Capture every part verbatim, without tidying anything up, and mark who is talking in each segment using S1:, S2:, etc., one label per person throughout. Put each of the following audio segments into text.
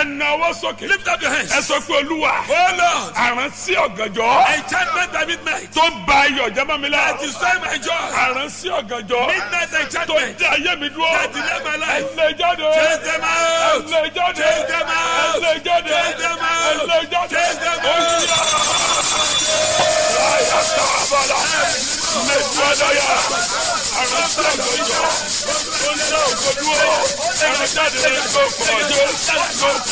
S1: nawọ́ sókè.
S2: Lift up your hands.
S1: ẹ sọ pé olúwa.
S2: Oh Lord.
S1: àránsí ọ̀gànjọ́.
S2: Enchantment by midnight.
S1: tó ba ayọ̀ jẹ́ mọ́ mi la.
S2: That destroy my joy.
S1: àránsí ọ̀gànjọ́.
S2: Midnight
S1: tó
S2: enchantment.
S1: dé ayé mi dúró.
S2: That delay my life.
S1: ẹlẹ́ jáde.
S2: Chase them out.
S1: ẹlẹ́ jáde.
S2: Chase them out.
S1: ẹlẹ́ jáde.
S2: Chase them out.
S1: ẹlẹ́ jáde.
S2: Chase them out.
S1: láyà sábàlá. mẹ́tọ́dáyà. àránsí ọ̀gànjọ́. tó ń dá ògo dúró. ẹ̀rọ jáde lẹ́yìn tó kọ̀ ọjọ́. tó kọ̀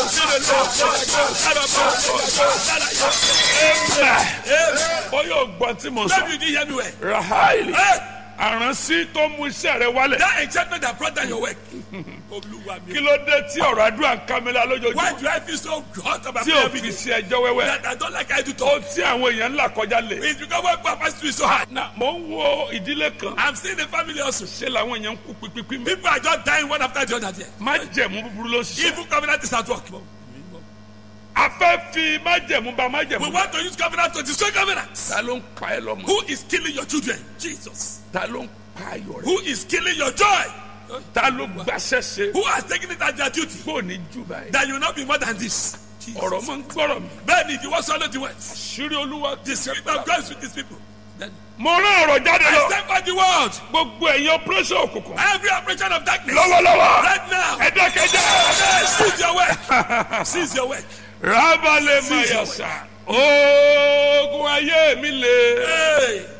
S1: ọjọ́. ó yóò gbọ́n tí mo sọ.
S2: Maybe you didn't hear me well.
S1: Rahali.
S2: Hey.
S1: àránsí tó mú iṣẹ́ rẹ wálẹ̀.
S2: That enchantment that brought down your work. Olúwa mi.
S1: kí ló dé tí ọ̀rọ̀ àdúrà ń ká mi lá
S2: Why
S1: lójoojúmọ́.
S2: do I feel so hot about
S1: tí o
S2: every
S1: fi
S2: day?
S1: ṣe ẹjọ́ wẹ́wẹ́.
S2: That I don't like I do
S1: ó
S2: talk.
S1: tí àwọn èèyàn ńlá kọjá lè.
S2: It's because what Papa do is so hard.
S1: na mo ń wo ìdílé kan.
S2: I'm seeing the family also.
S1: ṣé làwọn èèyàn ń kú pípípí mi.
S2: People are just dying one after the other there.
S1: májẹ̀mú búburú ló ṣiṣẹ́.
S2: Evil covenant is at work.
S1: a fẹ́ fi májẹ̀mú ba
S2: We
S1: májẹ̀mú.
S2: want to use covenant to destroy covenant.
S1: ta ló ń pa ẹ lọ́mọ.
S2: Who is killing your children? Jesus.
S1: ta ló ń pa ayọ̀ rẹ.
S2: Who is killing your joy?
S1: ta ló gbàṣẹ́ ṣe.
S2: Who has taken it as their duty?
S1: kó ní jù báyìí.
S2: That you will not be more than this. Jesus.
S1: ọ̀rọ̀ mọ́ ń gbọ́rọ̀ mi.
S2: Then if you want to swallow the word,
S1: àṣírí olúwa
S2: the spirit of God is with these people. Then
S1: mo rán ọ̀rọ̀ jáde
S2: I
S1: lọ.
S2: stand by the word.
S1: gbogbo ẹ̀yin operation òkùnkùn.
S2: Every operation of darkness.
S1: lọ́wọ́lọ́wọ́.
S2: Right now.
S1: ẹ dákẹ́jẹ́.
S2: Hey, seize your work. Seize your work.
S1: rábàlẹ̀ mayasa. oògùn ayé mi le.
S2: Hey.